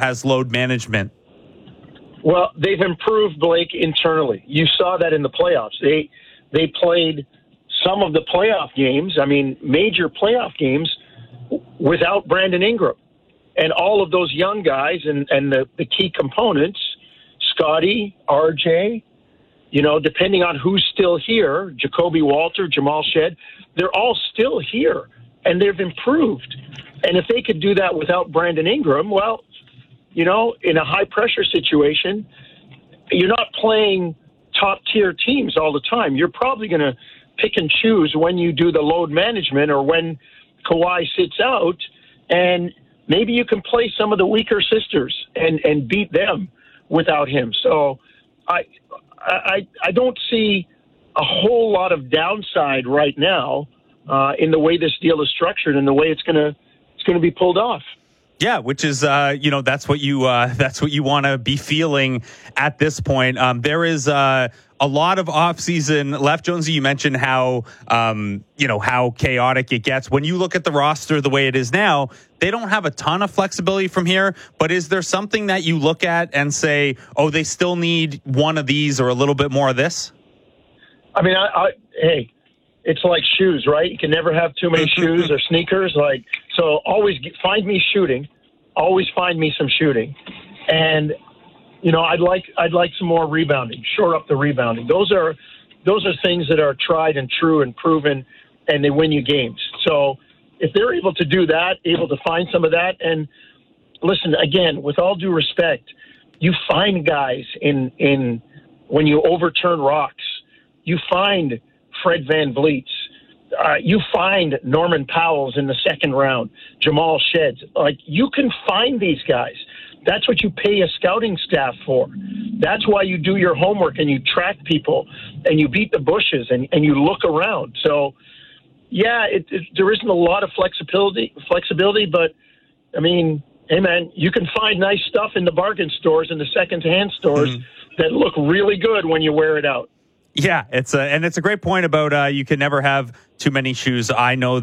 has load management? Well, they've improved, Blake, internally. You saw that in the playoffs. They played some of the playoff games, major playoff games, without Brandon Ingram. And all of those young guys and the key components, Scotty, RJ, depending on who's still here, Jacoby Walter, Jamal Shed, they're all still here, and they've improved. And if they could do that without Brandon Ingram, well, in a high-pressure situation, you're not playing top-tier teams all the time. You're probably going to pick and choose when you do the load management or when Kawhi sits out, and maybe you can play some of the weaker sisters and beat them without him. So I don't see a whole lot of downside right now in the way this deal is structured and the way it's going to be pulled off. Yeah, which is that's what you want to be feeling at this point. There is a lot of offseason left. Jonesy, you mentioned how how chaotic it gets. When you look at the roster the way it is now, they don't have a ton of flexibility from here. But is there something that you look at and say, oh, they still need one of these or a little bit more of this? Hey, it's like shoes, right? You can never have too many shoes or sneakers. So always find me shooting. Always find me some shooting. And, I'd like some more rebounding, shore up the rebounding. Those are things that are tried and true and proven, and they win you games. So if they're able to do that, able to find some of that, and listen, again, with all due respect, you find guys in when you overturn rocks, you find Fred VanVleet's. You find Norman Powell's in the second round, Jamal Sheds. You can find these guys. That's what you pay a scouting staff for. That's why you do your homework and you track people and you beat the bushes and you look around. So, yeah, there isn't a lot of flexibility, but, hey, man, you can find nice stuff in the bargain stores and the second-hand stores that look really good when you wear it out. Yeah, it's a great point about you can never have too many shoes. I know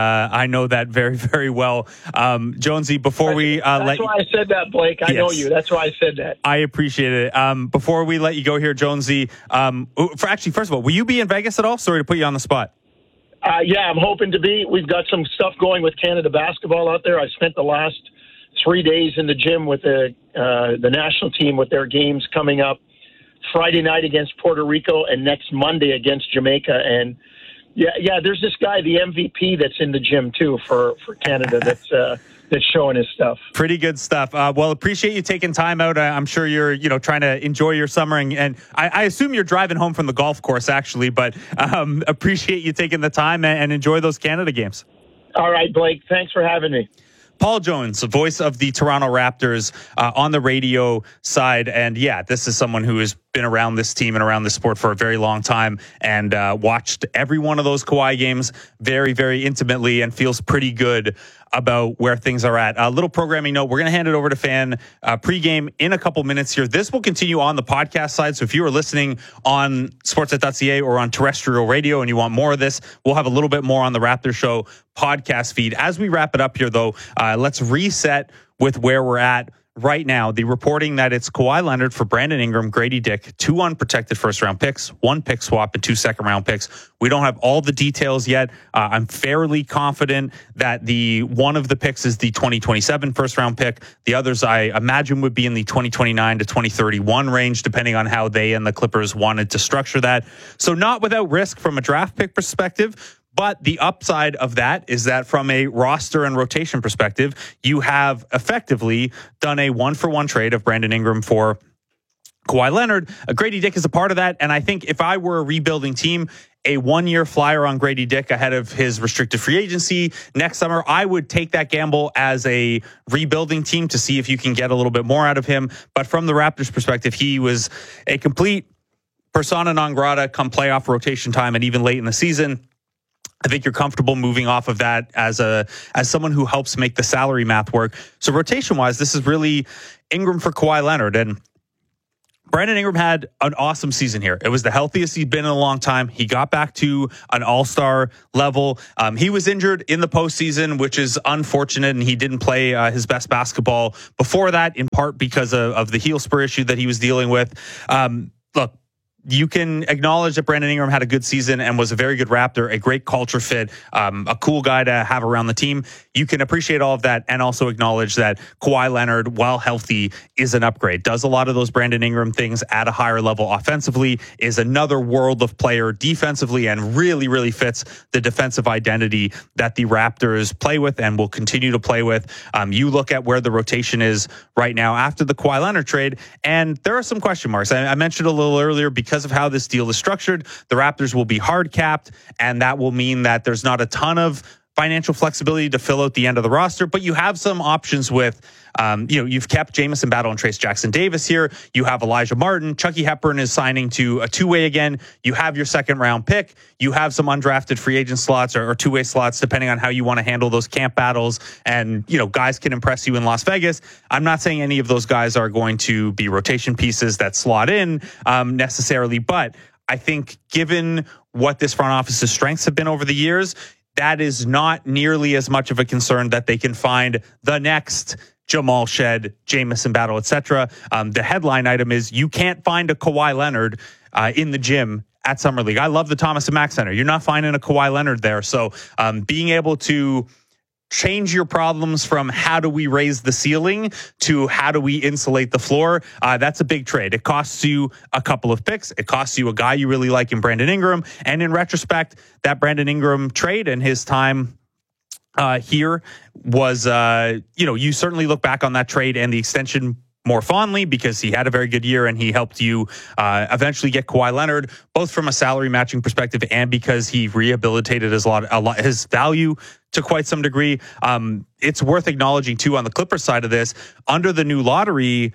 that very, very well. Jonesy, before we that's why I said that, Blake. I know you. That's why I said that. I appreciate it. Before we let you go here, Jonesy, first of all, will you be in Vegas at all? Sorry to put you on the spot. Yeah, I'm hoping to be. We've got some stuff going with Canada basketball out there. I spent the last 3 days in the gym with the national team with their games coming up. Friday night against Puerto Rico and next Monday against Jamaica. And yeah, there's this guy, the MVP, that's in the gym too for Canada that's showing his stuff. Pretty good stuff. Well, appreciate you taking time out. I'm sure you're trying to enjoy your summer, and I assume you're driving home from the golf course actually, but appreciate you taking the time and enjoy those Canada games. All right, Blake. Thanks for having me. Paul Jones, the voice of the Toronto Raptors on the radio side. And yeah, this is someone who has been around this team and around this sport for a very long time and watched every one of those Kawhi games very, very intimately and feels pretty good about where things are at. A little programming note, we're going to hand it over to Fan pregame in a couple minutes here. This will continue on the podcast side. So if you are listening on sportsnet.ca or on terrestrial radio and you want more of this, we'll have a little bit more on the Raptor Show podcast feed. As we wrap it up here, though, let's reset with where we're at right now. The reporting that it's Kawhi Leonard for Brandon Ingram, Grady Dick, 2 unprotected first-round picks, 1 pick swap, and 2 second-round picks. We don't have all the details yet. I'm fairly confident that one of the picks is the 2027 first-round pick. The others, I imagine, would be in the 2029 to 2031 range, depending on how they and the Clippers wanted to structure that. So not without risk from a draft pick perspective. But the upside of that is that from a roster and rotation perspective, you have effectively done a 1-for-1 trade of Brandon Ingram for Kawhi Leonard. Grady Dick is a part of that. And I think if I were a rebuilding team, a 1-year flyer on Grady Dick ahead of his restricted free agency next summer, I would take that gamble as a rebuilding team to see if you can get a little bit more out of him. But from the Raptors' perspective, he was a complete persona non grata come playoff rotation time and even late in the season. I think you're comfortable moving off of that as someone who helps make the salary math work. So rotation-wise, this is really Ingram for Kawhi Leonard. And Brandon Ingram had an awesome season here. It was the healthiest he'd been in a long time. He got back to an all-star level. He was injured in the postseason, which is unfortunate, and he didn't play his best basketball before that, in part because of the heel spur issue that he was dealing with. Look, you can acknowledge that Brandon Ingram had a good season and was a very good Raptor, a great culture fit, a cool guy to have around the team. You can appreciate all of that and also acknowledge that Kawhi Leonard, while healthy, is an upgrade. Does a lot of those Brandon Ingram things at a higher level offensively, is another world of player defensively, and really, really fits the defensive identity that the Raptors play with and will continue to play with. You look at where the rotation is right now after the Kawhi Leonard trade, and there are some question marks. I mentioned a little earlier, because of how this deal is structured, the Raptors will be hard capped, and that will mean that there's not a ton of financial flexibility to fill out the end of the roster, but you have some options with, you've kept Jamison Battle and Trace Jackson Davis here. You have Elijah Martin. Chucky Hepburn is signing to a two-way again. You have your second round pick. You have some undrafted free agent slots or two-way slots, depending on how you want to handle those camp battles. And, guys can impress you in Las Vegas. I'm not saying any of those guys are going to be rotation pieces that slot in necessarily, but I think given what this front office's strengths have been over the years, that is not nearly as much of a concern that they can find the next Jamal Shed, Jamison Battle, etc. The headline item is you can't find a Kawhi Leonard in the gym at Summer League. I love the Thomas and Mack Center. You're not finding a Kawhi Leonard there. So being able to change your problems from how do we raise the ceiling to how do we insulate the floor, that's a big trade. It costs you a couple of picks. It costs you a guy you really like in Brandon Ingram. And in retrospect, that Brandon Ingram trade and his time here was, you certainly look back on that trade and the extension more fondly because he had a very good year and he helped you eventually get Kawhi Leonard, both from a salary matching perspective and because he rehabilitated his value to quite some degree. It's worth acknowledging too, on the Clippers side of this, under the new lottery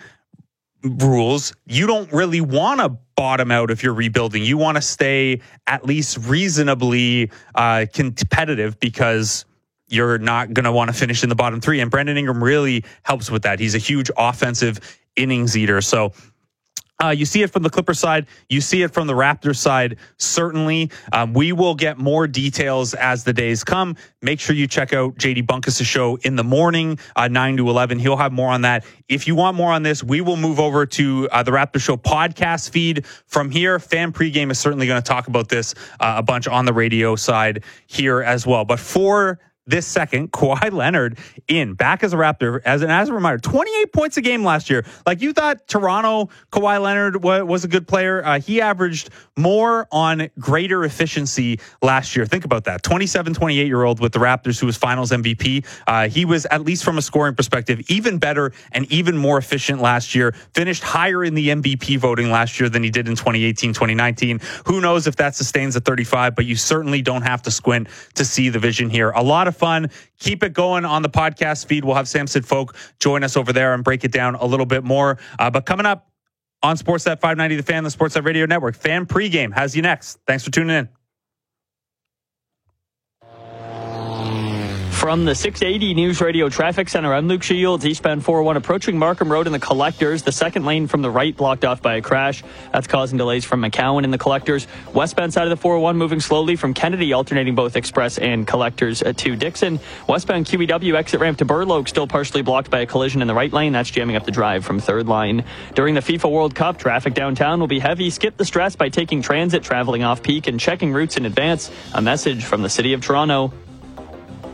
rules, you don't really want to bottom out if you're rebuilding. You want to stay at least reasonably competitive because you're not going to want to finish in the bottom three. And Brandon Ingram really helps with that. He's a huge offensive innings eater. So you see it from the Clippers side. You see it from the Raptors side. Certainly, we will get more details as the days come. Make sure you check out JD Bunkus' show in the morning, 9 to 11. He'll have more on that. If you want more on this, we will move over to the Raptor Show podcast feed from here. Fan Pregame is certainly going to talk about this a bunch on the radio side here as well. But for this second, Kawhi Leonard back as a Raptor, as a reminder, 28 points a game last year. Like you thought Toronto, Kawhi Leonard was a good player. He averaged more on greater efficiency last year. Think about that. 27, 28-year-old with the Raptors who was finals MVP. He was, at least from a scoring perspective, even better and even more efficient last year. Finished higher in the MVP voting last year than he did in 2018, 2019. Who knows if that sustains at 35, but you certainly don't have to squint to see the vision here. A lot of fun. Keep it going on the podcast feed. We'll have Samson Folk join us over there and break it down a little bit more. But coming up on Sportsnet 590 The Fan, the Sportsnet Radio Network, Fan Pregame has you next. Thanks for tuning in. From the 680 News Radio Traffic Center, I'm Luke Shields. Eastbound 401 approaching Markham Road in the Collectors. The second lane from the right blocked off by a crash. That's causing delays from McCowan in the Collectors. Westbound side of the 401 moving slowly from Kennedy, alternating both Express and Collectors to Dixon. Westbound QEW exit ramp to Burloak still partially blocked by a collision in the right lane. That's jamming up the drive from third line. During the FIFA World Cup, traffic downtown will be heavy. Skip the stress by taking transit, traveling off peak, and checking routes in advance. A message from the City of Toronto.